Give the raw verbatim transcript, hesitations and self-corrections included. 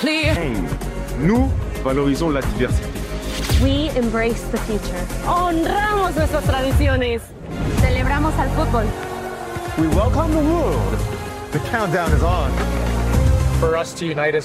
clear. Nous valorisons la diversité. We embrace the future. Honramos nuestras tradiciones. Celebramos al fútbol. We welcome the world. The countdown is on. For us to unite as